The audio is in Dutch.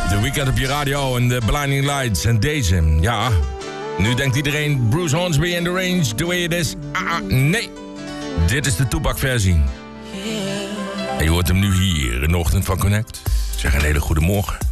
The Weeknd op je radio en de Blinding Lights en deze. Ja, nu denkt iedereen Bruce Hornsby in the Range, the way it is. Nee, dit is de Tupac-versie. En je hoort hem nu hier in de ochtend van Connect. Zeg een hele goede morgen.